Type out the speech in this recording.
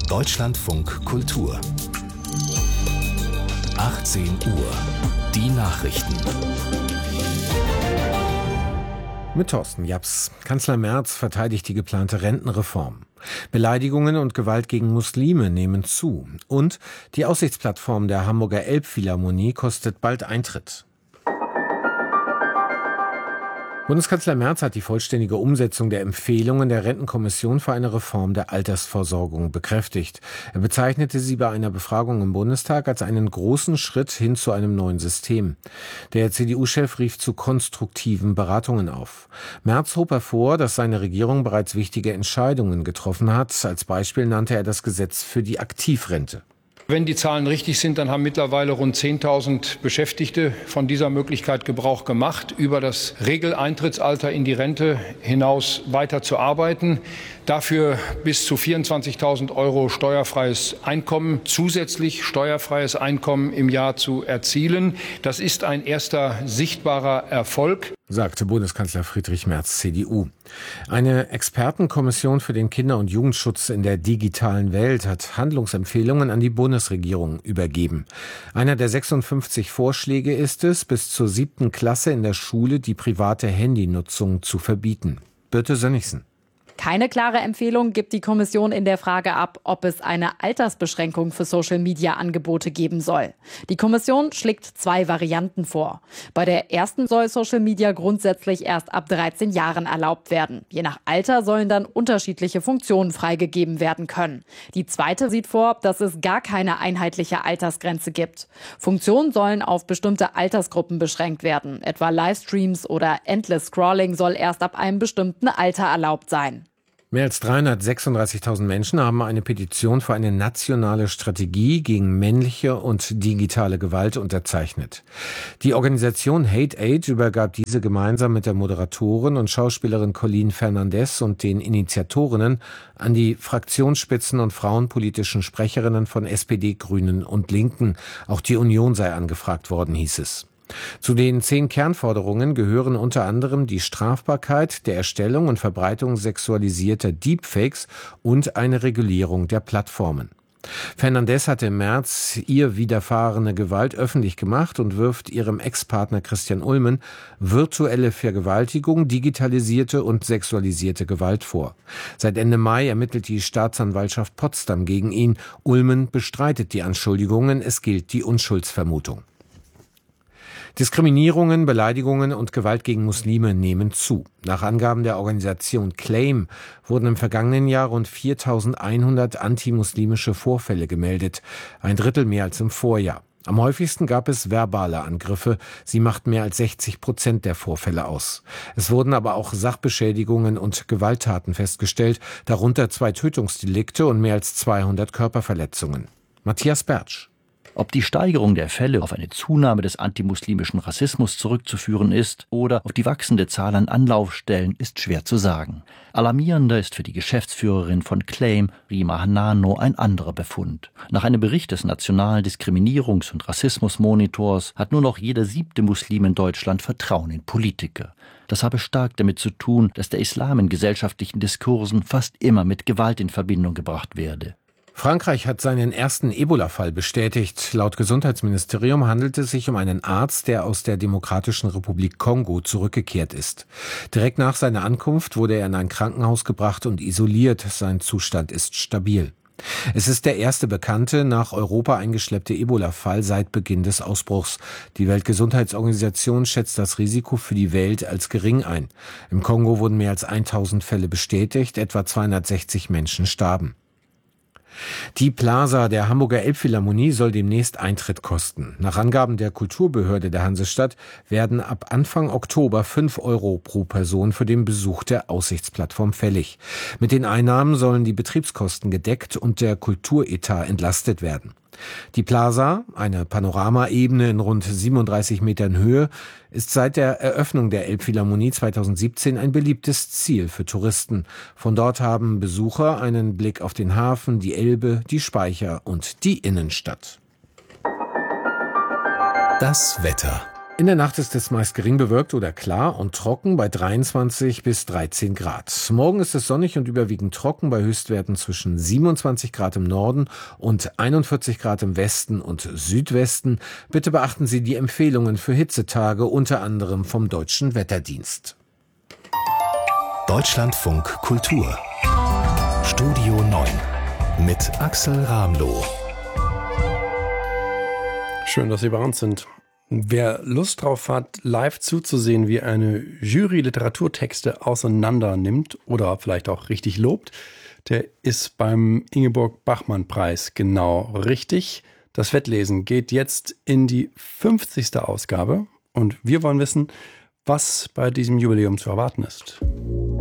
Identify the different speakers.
Speaker 1: Deutschlandfunk Kultur 18 Uhr. Die Nachrichten.
Speaker 2: Mit Thorsten Japs. Kanzler Merz verteidigt die geplante Rentenreform. Beleidigungen und Gewalt gegen Muslime nehmen zu. Und die Aussichtsplattform der Hamburger Elbphilharmonie kostet bald Eintritt. Bundeskanzler Merz hat die vollständige Umsetzung der Empfehlungen der Rentenkommission für eine Reform der Altersvorsorgung bekräftigt. Er bezeichnete sie bei einer Befragung im Bundestag als einen großen Schritt hin zu einem neuen System. Der CDU-Chef rief zu konstruktiven Beratungen auf. Merz hob hervor, dass seine Regierung bereits wichtige Entscheidungen getroffen hat. Als Beispiel nannte er das Gesetz für die Aktivrente.
Speaker 3: Wenn die Zahlen richtig sind, dann haben mittlerweile rund 10.000 Beschäftigte von dieser Möglichkeit Gebrauch gemacht, über das Regeleintrittsalter in die Rente hinaus weiter zu arbeiten. Dafür bis zu 24.000 € steuerfreies Einkommen, zusätzlich steuerfreies Einkommen im Jahr zu erzielen. Das ist ein erster sichtbarer Erfolg,
Speaker 2: sagte Bundeskanzler Friedrich Merz, CDU. Eine Expertenkommission für den Kinder- und Jugendschutz in der digitalen Welt hat Handlungsempfehlungen an die Bundesregierung übergeben. Einer der 56 Vorschläge ist es, bis zur 7. Klasse in der Schule die private Handynutzung zu verbieten. Birte Sönnigsen.
Speaker 4: Keine klare Empfehlung gibt die Kommission in der Frage ab, ob es eine Altersbeschränkung für Social-Media-Angebote geben soll. Die Kommission schlägt 2 Varianten vor. Bei der ersten soll Social Media grundsätzlich erst ab 13 Jahren erlaubt werden. Je nach Alter sollen dann unterschiedliche Funktionen freigegeben werden können. Die zweite sieht vor, dass es gar keine einheitliche Altersgrenze gibt. Funktionen sollen auf bestimmte Altersgruppen beschränkt werden. Etwa Livestreams oder Endless Scrolling soll erst ab einem bestimmten Alter erlaubt sein.
Speaker 2: Mehr als 336.000 Menschen haben eine Petition für eine nationale Strategie gegen männliche und digitale Gewalt unterzeichnet. Die Organisation Hate Aid übergab diese gemeinsam mit der Moderatorin und Schauspielerin Colleen Fernandez und den Initiatorinnen an die Fraktionsspitzen und frauenpolitischen Sprecherinnen von SPD, Grünen und Linken. Auch die Union sei angefragt worden, hieß es. Zu den 10 Kernforderungen gehören unter anderem die Strafbarkeit der Erstellung und Verbreitung sexualisierter Deepfakes und eine Regulierung der Plattformen. Fernandez hatte im März ihr widerfahrene Gewalt öffentlich gemacht und wirft ihrem Ex-Partner Christian Ulmen virtuelle Vergewaltigung, digitalisierte und sexualisierte Gewalt vor. Seit Ende Mai ermittelt die Staatsanwaltschaft Potsdam gegen ihn. Ulmen bestreitet die Anschuldigungen, es gilt die Unschuldsvermutung. Diskriminierungen, Beleidigungen und Gewalt gegen Muslime nehmen zu. Nach Angaben der Organisation CLAIM wurden im vergangenen Jahr rund 4.100 antimuslimische Vorfälle gemeldet, ein Drittel mehr als im Vorjahr. Am häufigsten gab es verbale Angriffe, sie machten mehr als 60% der Vorfälle aus. Es wurden aber auch Sachbeschädigungen und Gewalttaten festgestellt, darunter 2 Tötungsdelikte und mehr als 200 Körperverletzungen. Matthias Bertsch.
Speaker 5: Ob die Steigerung der Fälle auf eine Zunahme des antimuslimischen Rassismus zurückzuführen ist oder auf die wachsende Zahl an Anlaufstellen, ist schwer zu sagen. Alarmierender ist für die Geschäftsführerin von CLAIM, Rima Hanano, ein anderer Befund. Nach einem Bericht des Nationalen Diskriminierungs- und Rassismusmonitors hat nur noch jeder 7. Muslim in Deutschland Vertrauen in Politiker. Das habe stark damit zu tun, dass der Islam in gesellschaftlichen Diskursen fast immer mit Gewalt in Verbindung gebracht werde.
Speaker 2: Frankreich hat seinen ersten Ebola-Fall bestätigt. Laut Gesundheitsministerium handelt es sich um einen Arzt, der aus der Demokratischen Republik Kongo zurückgekehrt ist. Direkt nach seiner Ankunft wurde er in ein Krankenhaus gebracht und isoliert. Sein Zustand ist stabil. Es ist der erste bekannte, nach Europa eingeschleppte Ebola-Fall seit Beginn des Ausbruchs. Die Weltgesundheitsorganisation schätzt das Risiko für die Welt als gering ein. Im Kongo wurden mehr als 1.000 Fälle bestätigt, etwa 260 Menschen starben. Die Plaza der Hamburger Elbphilharmonie soll demnächst Eintritt kosten. Nach Angaben der Kulturbehörde der Hansestadt werden ab Anfang Oktober 5 € pro Person für den Besuch der Aussichtsplattform fällig. Mit den Einnahmen sollen die Betriebskosten gedeckt und der Kulturetat entlastet werden. Die Plaza, eine Panoramaebene in rund 37 Metern Höhe, ist seit der Eröffnung der Elbphilharmonie 2017 ein beliebtes Ziel für Touristen. Von dort haben Besucher einen Blick auf den Hafen, die Elbe, die Speicher und die Innenstadt.
Speaker 1: Das Wetter.
Speaker 2: In der Nacht ist es meist gering bewölkt oder klar und trocken bei 23 bis 13 Grad. Morgen ist es sonnig und überwiegend trocken bei Höchstwerten zwischen 27 Grad im Norden und 41 Grad im Westen und Südwesten. Bitte beachten Sie die Empfehlungen für Hitzetage, unter anderem vom Deutschen Wetterdienst.
Speaker 1: Deutschlandfunk Kultur. Studio 9 mit Axel Ramloh.
Speaker 6: Schön, dass Sie bei uns sind. Wer Lust drauf hat, live zuzusehen, wie eine Jury Literaturtexte auseinander nimmt oder vielleicht auch richtig lobt, der ist beim Ingeborg-Bachmann-Preis genau richtig. Das Wettlesen geht jetzt in die 50. Ausgabe und wir wollen wissen, was bei diesem Jubiläum zu erwarten ist.